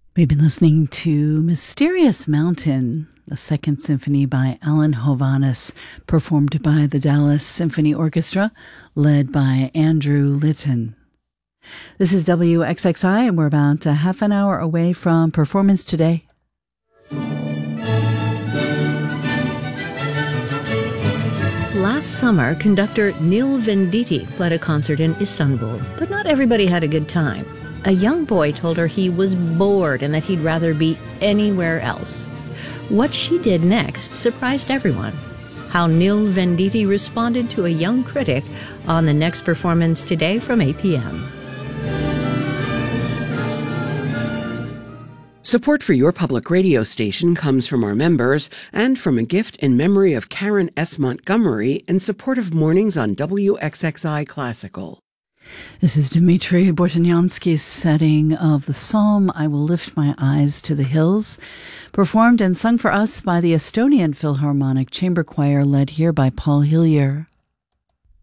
We've been listening to Mysterious Mountain, the Second Symphony by Alan Hovhaness, performed by the Dallas Symphony Orchestra, led by Andrew Litton. This is WXXI, and we're about a half an hour away from Performance Today. Last summer, conductor Neil Venditti played a concert in Istanbul, but not everybody had a good time. A young boy told her he was bored and that he'd rather be anywhere else. What she did next surprised everyone. How Neil Venditti responded to a young critic on the next Performance Today from 8 p.m. Support for your public radio station comes from our members and from a gift in memory of Karen S. Montgomery in support of mornings on WXXI Classical. This is Dmitri Bortniansky's setting of the psalm, I Will Lift My Eyes to the Hills, performed and sung for us by the Estonian Philharmonic Chamber Choir, led here by Paul Hillier.